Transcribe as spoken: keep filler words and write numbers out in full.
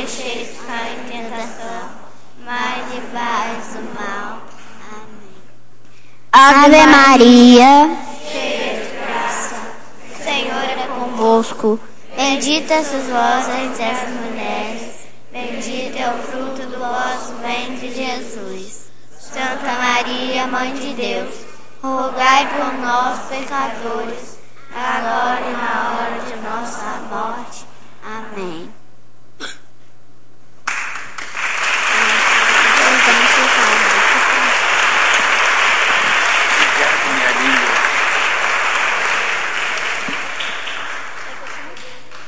deixeis cair em tentação, mas livrai-nos do mal. Amém. Ave Maria, cheia de graça, o Senhor é convosco. Bendita sois vós entre as mulheres, bendito é o fruto do vosso ventre, Jesus. Santa Maria, Mãe de Deus, rogai por nós, pecadores, agora e na hora de nossa morte. Amém.